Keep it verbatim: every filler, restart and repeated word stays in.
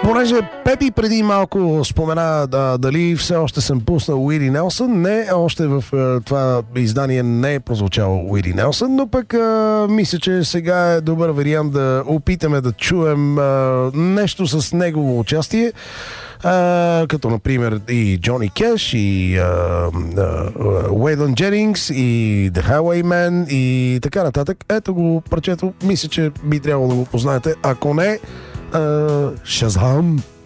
понеже Пепи преди малко спомена да, дали все още съм пуснал Уири Нелсън, не, още в а, това издание не е прозвучал Уири Нелсън, но пък а, мисля, че сега е добър вариант да опитаме да чуем а, нещо с негово участие, а, като например и Джони Кеш, и Уейлън Дженингс, и The Highwayman и така нататък. Ето го парчето, мисля, че би трябвало да го познаете. Ако не, Uh, Shazam!